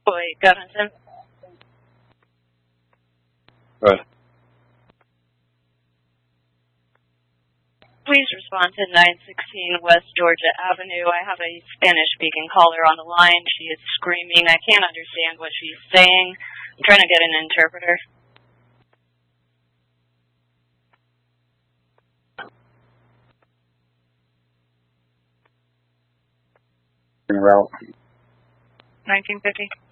Wait, Gunnison. Right. Please respond to 916 West Georgia Avenue. I have a Spanish-speaking caller on the line. She is screaming. I can't understand what she's saying. I'm trying to get an interpreter. Route. 1950.